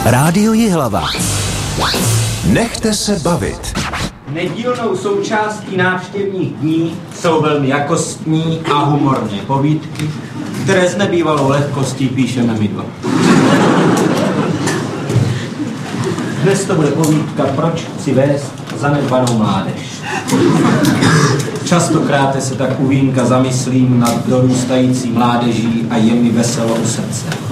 Rádio Jihlava. Nechte se bavit. Nedílnou součástí návštěvních dní jsou velmi jakostní a humorné povídky, které s nebývalou lehkostí píšeme my dva. Dnes to bude povídka Proč chci vést zanedbanou mládež. Častokrát se tak u vínka zamyslím nad dorůstající mládeží a je mi veselo u srdce.